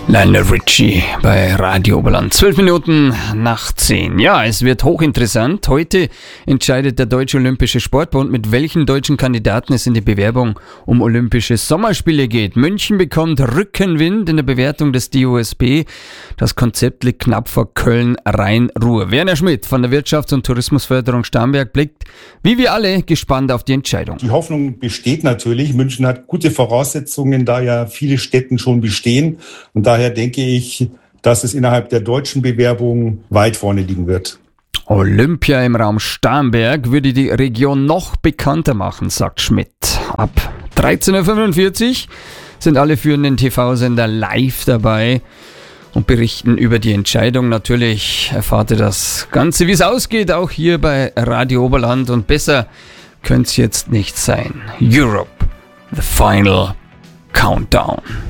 Lionel Richie bei Radio Oberland. 12 Minuten nach 10. Ja, es wird hochinteressant. Heute entscheidet der Deutsche Olympische Sportbund, mit welchen deutschen Kandidaten es in die Bewerbung um Olympische Sommerspiele geht. München bekommt Rückenwind in der Bewertung des DOSB. Das Konzept liegt knapp vor Köln, Rhein-Ruhr. Werner Schmidt von der Wirtschafts- und Tourismusförderung Starnberg blickt, wie wir alle, gespannt auf die Entscheidung. Die Hoffnung besteht natürlich. München hat gute Voraussetzungen, da ja viele Städte schon bestehen. Und daher denke ich, dass es innerhalb der deutschen Bewerbung weit vorne liegen wird. Olympia im Raum Starnberg würde die Region noch bekannter machen, sagt Schmidt. Ab 13.45 Uhr sind alle führenden TV-Sender live dabei und berichten über die Entscheidung. Natürlich erfahrt ihr das Ganze, wie es ausgeht, auch hier bei Radio Oberland. Und besser könnte es jetzt nicht sein. Europe, the final countdown.